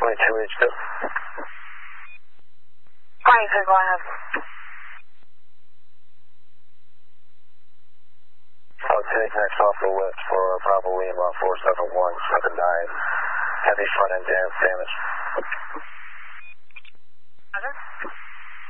22H2. Fine, you could go ahead. I'll take next off the list for Bravo Lima 47179. Heavy front end damage. Roger.